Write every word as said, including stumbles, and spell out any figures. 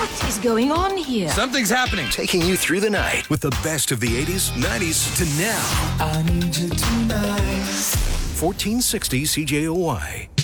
What is going on here? Something's happening. Taking you through the night with the best of the eighties, nineties to now. I need you tonight. fourteen sixty C J O Y.